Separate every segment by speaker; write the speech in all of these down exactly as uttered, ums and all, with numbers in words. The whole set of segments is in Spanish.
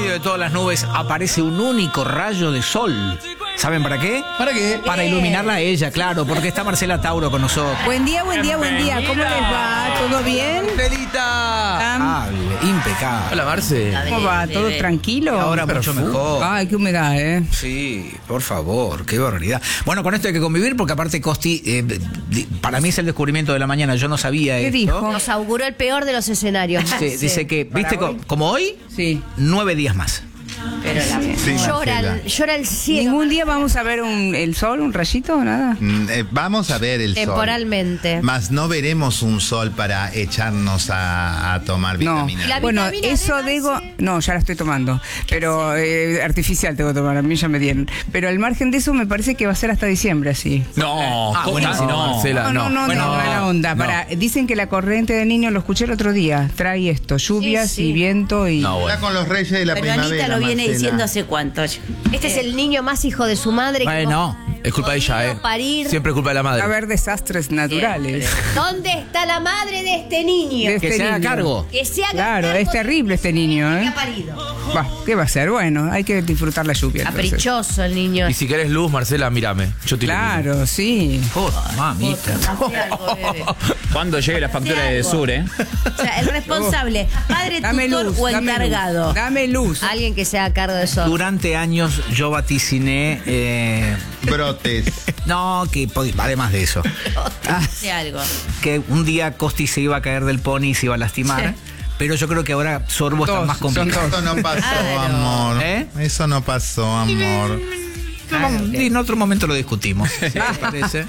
Speaker 1: medio de todas las nubes aparece un único rayo de sol. ¿Saben para qué?
Speaker 2: ¿Para qué?
Speaker 1: Para iluminarla a ella, claro, porque está Marcela Tauro con nosotros.
Speaker 3: Buen día, buen día, buen día. ¿Cómo les va? ¿Todo bien?
Speaker 2: Marcelita.
Speaker 1: Impecable, impecable.
Speaker 2: Hola, Marce.
Speaker 3: ¿Cómo va? ¿Todo tranquilo?
Speaker 1: Ahora mucho mejor.
Speaker 3: Ay, qué humedad, ¿eh?
Speaker 1: Sí, por favor, qué barbaridad. Bueno, con esto hay que convivir porque aparte Costi, eh, di- para mí es el descubrimiento de la mañana, yo no sabía
Speaker 3: ¿Qué
Speaker 1: esto.
Speaker 3: dijo?
Speaker 4: Nos auguró el peor de los escenarios.
Speaker 1: Sí, dice que, viste, co- como hoy,
Speaker 3: Sí.
Speaker 1: nueve días más.
Speaker 4: Pero la
Speaker 5: Sí,
Speaker 4: llora,
Speaker 5: Marcela.
Speaker 4: el, llora el cielo.
Speaker 3: ¿Ningún día vamos a ver un, el sol, un rayito o nada?
Speaker 5: Mm, eh, vamos a ver el
Speaker 4: Temporalmente.
Speaker 5: sol. Más no veremos un sol para echarnos a, a tomar
Speaker 3: No.
Speaker 5: vitamina.
Speaker 4: La
Speaker 3: Bueno,
Speaker 4: vitamina D,
Speaker 3: eso
Speaker 4: Marce.
Speaker 3: digo, no, ya la estoy tomando, pero eh, artificial tengo que tomar, a mí ya me dieron. Pero al margen de eso me parece que va a ser hasta diciembre así.
Speaker 2: No,
Speaker 1: Ah,
Speaker 2: ¿cómo
Speaker 1: buenísimo.
Speaker 2: no, Marcela?
Speaker 3: No, no, no,
Speaker 1: Bueno,
Speaker 3: no, mala onda.
Speaker 2: no.
Speaker 3: Para, dicen que la corriente de niño, lo escuché el otro día, trae esto, lluvias
Speaker 4: Sí, sí.
Speaker 3: y viento y...
Speaker 2: No,
Speaker 5: Está
Speaker 2: bueno.
Speaker 5: con los reyes de la
Speaker 6: Pero
Speaker 5: primavera.
Speaker 6: Anita lo viene
Speaker 5: Marcela.
Speaker 6: diciendo hace cuánto.
Speaker 4: Este es el niño más hijo de su madre. que
Speaker 1: Bueno,
Speaker 4: no
Speaker 2: Es culpa de ella,
Speaker 4: podido
Speaker 2: ¿eh?
Speaker 4: parir.
Speaker 2: Siempre es culpa de la
Speaker 3: Va a
Speaker 2: madre.
Speaker 3: haber desastres naturales.
Speaker 4: ¿Dónde está la madre de este niño?
Speaker 3: De
Speaker 1: que
Speaker 3: este
Speaker 1: se haga
Speaker 3: niño.
Speaker 1: cargo.
Speaker 4: Que se haga
Speaker 3: Claro,
Speaker 4: cargo
Speaker 3: es
Speaker 4: de-
Speaker 3: terrible este niño,
Speaker 4: que
Speaker 3: ¿eh?
Speaker 4: ha parido.
Speaker 3: Va, ¿qué va a ser? Bueno, hay que disfrutar la lluvia. entonces.
Speaker 4: Caprichoso el niño.
Speaker 2: Y si querés luz, Marcela, mírame. Yo te ilumino.
Speaker 3: Claro, sí.
Speaker 1: Oh, mamita.
Speaker 6: Hace algo, bebé.
Speaker 7: Cuando llegue la factura de Sur, ¿eh?
Speaker 6: O sea, el responsable, padre,
Speaker 3: Dame
Speaker 6: tutor
Speaker 3: luz,
Speaker 6: o
Speaker 3: dame
Speaker 6: encargado.
Speaker 3: luz. Dame luz.
Speaker 4: Alguien que se haga cargo de eso.
Speaker 1: Durante años yo vaticiné, eh,
Speaker 5: Brotes.
Speaker 1: no, que pod- además de eso,
Speaker 6: Hace algo.
Speaker 1: que un día Costi se iba a caer del pony y se iba a lastimar, pero yo creo que ahora Sorbo está
Speaker 3: Dos,
Speaker 1: más
Speaker 3: son
Speaker 1: complicado.
Speaker 5: Eso no pasó,
Speaker 6: Claro.
Speaker 5: amor.
Speaker 1: ¿Eh?
Speaker 5: Eso no pasó, amor.
Speaker 1: Vamos, y en otro momento lo discutimos, ¿sí? ¿Les parece?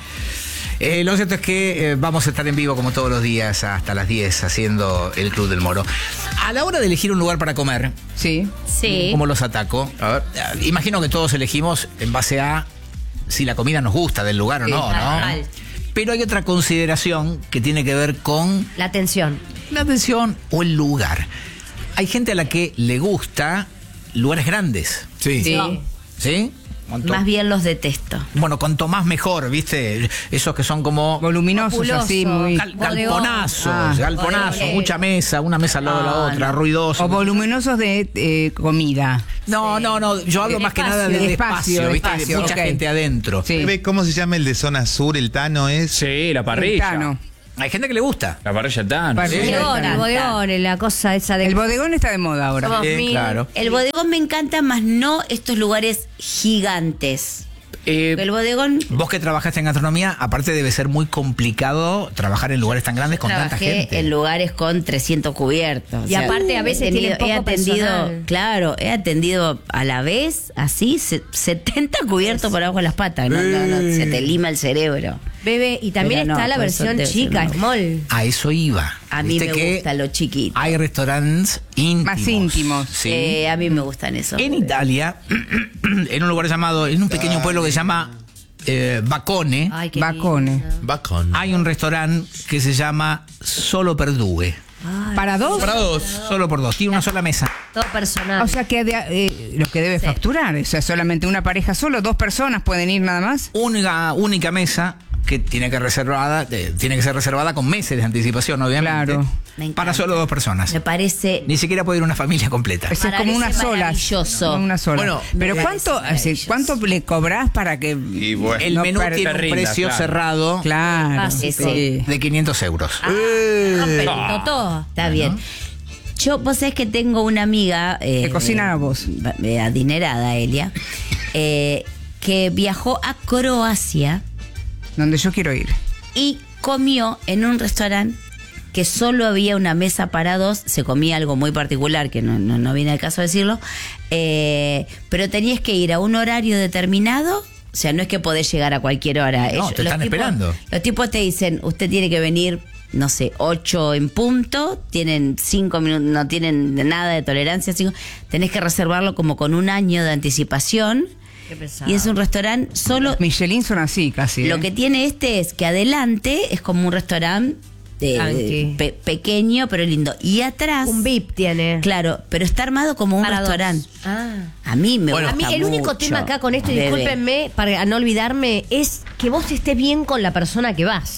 Speaker 1: Eh, lo cierto es que eh, vamos a estar en vivo como todos los días hasta las diez haciendo el Club del Moro. A la hora de elegir un lugar para comer,
Speaker 3: Sí.
Speaker 4: Sí.
Speaker 1: ¿cómo los ataco?
Speaker 2: A ver.
Speaker 1: Eh, Imagino que todos elegimos en base a si la comida nos gusta del lugar o
Speaker 4: Sí,
Speaker 1: no, ¿no?
Speaker 4: normal.
Speaker 1: Pero hay otra consideración que tiene que ver con
Speaker 4: La atención.
Speaker 1: la atención o el lugar. Hay gente a la que le gusta lugares grandes,
Speaker 2: Sí.
Speaker 3: Sí.
Speaker 4: No.
Speaker 1: ¿sí? Cuanto-
Speaker 6: Más bien los detesto.
Speaker 1: Bueno, cuanto más mejor, ¿viste? Esos que son como
Speaker 3: Voluminosos
Speaker 4: Populoso.
Speaker 3: así, muy...
Speaker 1: gal-
Speaker 4: Bodegón.
Speaker 1: galponazos,
Speaker 3: Ah.
Speaker 1: galponazos,
Speaker 4: Bodegón.
Speaker 1: mucha mesa, una mesa al lado de la
Speaker 6: No,
Speaker 1: otra,
Speaker 6: no.
Speaker 1: ruidoso.
Speaker 3: O voluminosos de eh, comida.
Speaker 1: No, no, no, yo hablo
Speaker 4: De
Speaker 1: más que
Speaker 4: espacio.
Speaker 1: nada de,
Speaker 3: De
Speaker 1: de
Speaker 3: espacio,
Speaker 1: espacio,
Speaker 3: de
Speaker 1: ¿viste?
Speaker 3: espacio,
Speaker 1: Mucha
Speaker 3: ok.
Speaker 1: gente adentro.
Speaker 3: Sí.
Speaker 5: ¿Ve cómo se llama el de zona sur? El Tano es.
Speaker 7: Sí, la parrilla.
Speaker 3: Tano.
Speaker 1: Hay gente que le gusta.
Speaker 7: La parrilla Tano.
Speaker 3: Parrilla.
Speaker 7: sí.
Speaker 4: El bodegón, el bodegón, la cosa esa de...
Speaker 3: El bodegón está de moda ahora.
Speaker 4: Somos
Speaker 1: Eh,
Speaker 4: mil.
Speaker 1: claro.
Speaker 6: El bodegón me encanta, más no estos lugares gigantes.
Speaker 7: Eh,
Speaker 6: El bodegón
Speaker 1: Vos que trabajaste en gastronomía, aparte debe ser muy complicado trabajar en lugares tan grandes con tanta
Speaker 6: trabajé
Speaker 1: gente.
Speaker 6: en lugares con trescientos cubiertos.
Speaker 4: Y aparte, a veces
Speaker 6: he tenido-
Speaker 4: tienen
Speaker 6: he
Speaker 4: poco
Speaker 6: atendido,
Speaker 4: personal.
Speaker 6: claro, he atendido a la vez, así, se- setenta cubiertos por abajo de las patas. No, no, no, se te lima el cerebro.
Speaker 4: Bebé, y también
Speaker 6: Pero no,
Speaker 4: está la
Speaker 6: por eso
Speaker 4: versión
Speaker 6: debe ser
Speaker 4: chica,
Speaker 6: no.
Speaker 4: small.
Speaker 1: A eso iba.
Speaker 6: A mí
Speaker 1: Viste
Speaker 6: me
Speaker 1: que
Speaker 6: gusta lo chiquito.
Speaker 1: hay restaurantes íntimos.
Speaker 3: Más íntimos.
Speaker 1: Sí.
Speaker 6: Eh, a mí me gustan esos.
Speaker 1: En Italia, en un lugar llamado, en un pequeño pueblo que se llama eh, Bacone,
Speaker 4: Ay, qué
Speaker 3: Bacone.
Speaker 4: lindo.
Speaker 5: Bacon.
Speaker 1: hay un restaurante que se llama Solo per Due.
Speaker 3: ¿Para dos?
Speaker 2: Para dos.
Speaker 1: Solo por dos. Tiene una sola mesa.
Speaker 4: Todo personal.
Speaker 3: O sea que de- eh, lo que debe facturar, o sea, solamente una pareja solo, dos personas pueden ir nada más.
Speaker 1: Única, única mesa que tiene que reservada, eh, tiene que ser reservada con meses de anticipación, obviamente.
Speaker 3: Claro.
Speaker 6: Me encanta.
Speaker 1: Para solo dos personas.
Speaker 6: Me parece
Speaker 1: Ni siquiera puede ir una familia completa.
Speaker 3: Esa es como una
Speaker 6: Parece
Speaker 3: sola.
Speaker 6: maravilloso.
Speaker 3: Como una sola.
Speaker 2: Bueno,
Speaker 3: pero
Speaker 6: me
Speaker 3: ¿cuánto,
Speaker 6: parece
Speaker 3: así,
Speaker 6: maravilloso.
Speaker 3: ¿cuánto le cobrás para que
Speaker 5: Y bueno.
Speaker 1: El
Speaker 3: no
Speaker 1: menú
Speaker 3: per-
Speaker 1: tiene un
Speaker 7: rinda,
Speaker 1: precio
Speaker 7: claro.
Speaker 1: cerrado
Speaker 3: Claro.
Speaker 4: Ah, sí,
Speaker 3: sí.
Speaker 1: de quinientos euros.
Speaker 6: Ah, rompe el totó. Está bien. Yo, vos sabés que tengo una amiga. Eh,
Speaker 3: Que cocina a vos.
Speaker 6: eh, adinerada, Elia. eh, que viajó a Croacia
Speaker 3: Donde yo quiero ir.
Speaker 6: y comió en un restaurante que solo había una mesa para dos. Se comía algo muy particular, que no, no, no viene al caso decirlo. eh, pero tenías que ir a un horario determinado. O sea, no es que podés llegar a cualquier hora.
Speaker 1: No, te
Speaker 6: los
Speaker 1: están
Speaker 6: tipos-
Speaker 1: esperando.
Speaker 6: Los tipos te dicen, usted tiene que venir, no sé, ocho en punto, tienen cinco minutos, no tienen nada de tolerancia, cinco, tenés que reservarlo como con un año de anticipación.
Speaker 4: Qué pesado.
Speaker 6: Y es un restaurante solo.
Speaker 3: Michelin son así casi.
Speaker 6: Lo
Speaker 3: ¿eh?
Speaker 6: que tiene este es que adelante es como un restaurante de-
Speaker 4: Tranqui.
Speaker 6: de- pe- pequeño pero lindo. Y atrás,
Speaker 4: Un V I P tiene.
Speaker 6: claro, pero está armado como un
Speaker 4: Para dos.
Speaker 6: restaurante.
Speaker 4: Ah.
Speaker 6: A mí me
Speaker 2: Bueno,
Speaker 4: A mí
Speaker 6: gusta
Speaker 4: el único
Speaker 6: mucho,
Speaker 4: tema acá con esto, y
Speaker 6: bebé.
Speaker 4: discúlpenme para no olvidarme, es que vos estés bien con la persona que vas.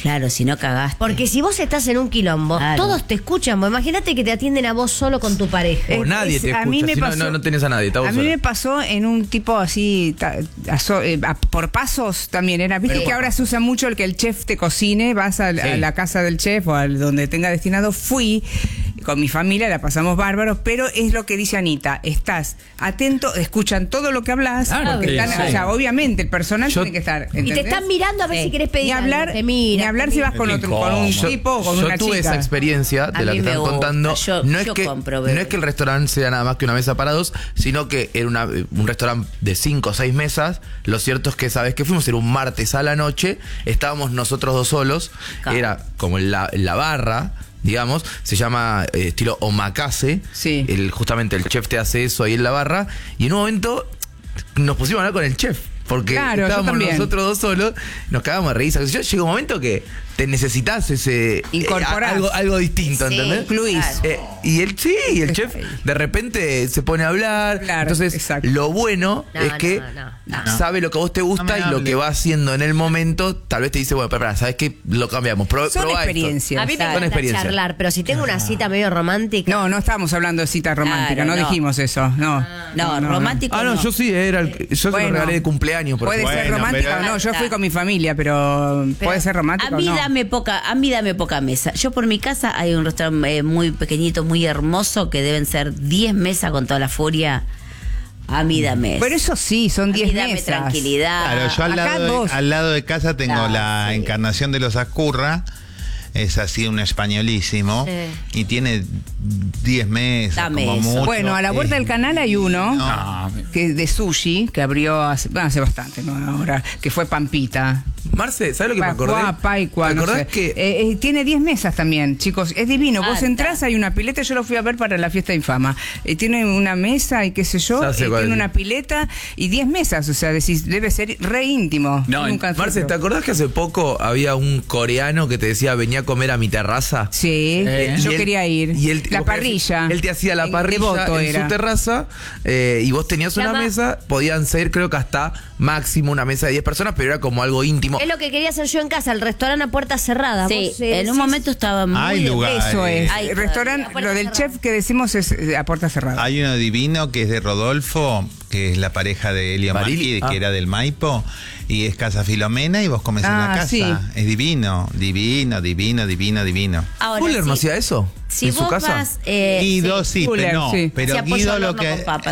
Speaker 6: Claro, si no cagaste.
Speaker 4: Porque si vos estás en un quilombo,
Speaker 6: Claro.
Speaker 4: todos te escuchan. Vos Imagínate que te atienden a vos solo con tu pareja.
Speaker 2: O
Speaker 3: Es-
Speaker 2: nadie
Speaker 3: es-
Speaker 2: te
Speaker 3: a
Speaker 2: escucha.
Speaker 3: mí me
Speaker 2: si no,
Speaker 3: pasó-
Speaker 2: no, no tenés a nadie. Está vos
Speaker 3: A mí
Speaker 2: sola.
Speaker 3: me pasó en un tipo así, ta- aso- eh, a- por pasos también era. Viste
Speaker 1: Pero
Speaker 3: que
Speaker 1: por
Speaker 3: ahora se usa mucho el que el chef te cocine, vas a, a
Speaker 1: Sí.
Speaker 3: la casa del chef o al donde tenga destinado. Fui con mi familia, la pasamos bárbaros, pero es lo que dice Anita, estás atento, escuchan todo lo que hablas,
Speaker 1: Claro,
Speaker 3: porque
Speaker 7: sí,
Speaker 3: están,
Speaker 7: sí.
Speaker 3: o sea, obviamente el personal
Speaker 2: Yo-
Speaker 3: tiene que estar.
Speaker 4: Y te
Speaker 3: ¿entendés?
Speaker 4: están mirando a ver
Speaker 3: Sí.
Speaker 4: si querés pedir
Speaker 3: Ni hablar,
Speaker 4: algo. Te miran,
Speaker 3: ni hablar
Speaker 4: te
Speaker 3: si vas
Speaker 4: miran.
Speaker 3: con
Speaker 5: Qué
Speaker 3: otro, con un
Speaker 5: incómodo.
Speaker 3: tipo o con
Speaker 2: Yo
Speaker 3: una
Speaker 2: tuve
Speaker 3: chica.
Speaker 2: esa experiencia de
Speaker 6: A
Speaker 2: la
Speaker 6: mí
Speaker 2: que
Speaker 6: me
Speaker 2: están
Speaker 6: gusta,
Speaker 2: contando.
Speaker 6: yo-
Speaker 2: no, es
Speaker 6: yo
Speaker 2: que,
Speaker 6: compro,
Speaker 2: no
Speaker 6: bebé.
Speaker 2: es que el restaurante sea nada más que una mesa para dos, sino que era una- un restaurante de cinco o seis mesas. Lo cierto es que, ¿sabes qué? Fuimos, era un martes a la noche, estábamos nosotros dos solos,
Speaker 6: Claro.
Speaker 2: era como en la, en la barra, digamos, se llama eh, estilo omakase.
Speaker 3: Sí.
Speaker 2: El, justamente el chef te hace eso ahí en la barra, y en un momento nos pusimos a hablar con el chef. Porque
Speaker 3: Claro, yo
Speaker 2: estábamos
Speaker 3: también.
Speaker 2: nosotros dos solos, nos cagamos de risa. Yo llega un momento que te necesitas ese eh,
Speaker 3: Incorporás.
Speaker 2: algo, algo distinto,
Speaker 6: Sí,
Speaker 2: ¿entendés?
Speaker 3: incluís.
Speaker 6: claro.
Speaker 2: Eh, y el sí, y el chef de repente se pone a hablar.
Speaker 3: Claro,
Speaker 2: Entonces,
Speaker 3: exacto.
Speaker 2: lo bueno
Speaker 4: No,
Speaker 2: es
Speaker 4: no,
Speaker 2: que
Speaker 4: no, no.
Speaker 2: sabe lo que a vos te gusta
Speaker 5: No me
Speaker 2: y lo
Speaker 5: hables.
Speaker 2: que va haciendo en el momento. Tal vez te dice, bueno, pero pará, ¿sabes qué? Lo cambiamos. Pro,
Speaker 3: Son
Speaker 2: probá esto.
Speaker 3: experiencias.
Speaker 4: A mí me
Speaker 2: Son
Speaker 4: encanta
Speaker 2: experiencias.
Speaker 4: charlar, pero si tengo una cita medio romántica.
Speaker 3: No, no estábamos hablando de cita romántica,
Speaker 6: Claro,
Speaker 3: no,
Speaker 6: no.
Speaker 3: dijimos eso, no.
Speaker 6: No, romántico
Speaker 2: Ah, no,
Speaker 6: no.
Speaker 2: yo sí, era el, yo se
Speaker 3: Bueno,
Speaker 2: lo regalé de cumpleaños. por
Speaker 3: Puede
Speaker 2: ejemplo.
Speaker 3: ser
Speaker 5: Bueno,
Speaker 3: romántica
Speaker 5: pero-
Speaker 3: o no, yo fui con mi familia, pero, puede ser romántica
Speaker 6: A mí
Speaker 3: o no.
Speaker 6: dame poca, a mí dame poca mesa. Yo por mi casa hay un restaurante eh, muy pequeñito, muy hermoso, que deben ser diez mesas con toda la furia. A mí dame.
Speaker 3: Pero eso sí, son
Speaker 6: A mí
Speaker 3: diez
Speaker 6: dame
Speaker 3: mesas.
Speaker 6: tranquilidad.
Speaker 5: Claro, yo al
Speaker 3: acá
Speaker 5: lado, de,
Speaker 3: dos.
Speaker 5: al lado de casa tengo
Speaker 6: Ah,
Speaker 5: la
Speaker 6: sí.
Speaker 5: encarnación de los Ascurra. Es así un españolísimo.
Speaker 4: Sí.
Speaker 5: Y tiene diez meses.
Speaker 6: Dame
Speaker 5: como
Speaker 6: eso.
Speaker 5: mucho.
Speaker 3: Bueno, a la vuelta
Speaker 5: Eh,
Speaker 3: del canal hay uno
Speaker 5: No.
Speaker 3: que de sushi que abrió hace, bueno, hace bastante, ¿no? Ahora, que fue Pampita.
Speaker 2: Marce, ¿sabes lo que me acordé?
Speaker 3: Pacuá, Paicua,
Speaker 2: ¿Te
Speaker 3: no
Speaker 2: acordás
Speaker 3: sé.
Speaker 2: que
Speaker 3: Eh, eh, tiene diez mesas también, chicos. Es divino.
Speaker 6: Ah,
Speaker 3: Vos
Speaker 6: está.
Speaker 3: entrás, hay una pileta. Yo lo fui a ver para la fiesta infama. Eh, tiene una mesa y qué sé yo.
Speaker 2: Ya sé
Speaker 3: eh,
Speaker 2: cuál
Speaker 3: tiene
Speaker 2: es.
Speaker 3: una pileta y diez mesas. O sea, decís, debe ser re íntimo.
Speaker 7: No,
Speaker 3: Nunca
Speaker 2: Marce,
Speaker 3: fui,
Speaker 2: ¿te
Speaker 3: pero-
Speaker 2: acordás que hace poco había un coreano que te decía, venía a comer a mi terraza?
Speaker 3: Sí,
Speaker 2: Eh,
Speaker 3: yo
Speaker 2: y él-
Speaker 3: quería ir.
Speaker 2: y él-
Speaker 3: la
Speaker 2: vos me
Speaker 3: parrilla.
Speaker 2: decís- Él te hacía la
Speaker 3: En
Speaker 2: parrilla
Speaker 3: Devoto
Speaker 2: en
Speaker 3: era.
Speaker 2: su terraza eh, y vos tenías una
Speaker 4: Llama-
Speaker 2: mesa, podían ser creo que hasta máximo una mesa de diez personas, pero era como algo íntimo.
Speaker 4: Es lo que quería hacer yo en casa, el restaurante a puerta cerrada.
Speaker 6: Sí,
Speaker 4: Vos, eh,
Speaker 6: en un
Speaker 4: decís-
Speaker 6: momento estaba muy
Speaker 5: Hay lugares.
Speaker 3: Eso es.
Speaker 6: Ay,
Speaker 3: el restaurante,
Speaker 4: todavía.
Speaker 3: lo del chef que decimos es eh, a puerta cerrada.
Speaker 5: Hay uno divino que es de Rodolfo, que es la pareja de Elio
Speaker 2: Barili,
Speaker 5: Marchi,
Speaker 2: ah.
Speaker 5: que era del Maipo, y es Casa Filomena, y vos comes en
Speaker 3: Ah,
Speaker 5: la casa.
Speaker 3: sí.
Speaker 5: Es divino, divino, divino, divino, divino.
Speaker 6: Ahora,
Speaker 2: ¿Fuller
Speaker 6: sí,
Speaker 2: no hacía eso?
Speaker 6: si
Speaker 2: ¿En su
Speaker 6: vos
Speaker 2: casa?
Speaker 6: vas, eh,
Speaker 5: Guido
Speaker 6: sí,
Speaker 5: sí,
Speaker 3: Fuller,
Speaker 5: pero no.
Speaker 3: sí.
Speaker 5: Pero
Speaker 6: hacía pollo
Speaker 5: Guido
Speaker 6: al
Speaker 5: lo
Speaker 6: horno
Speaker 5: que.
Speaker 6: con papa.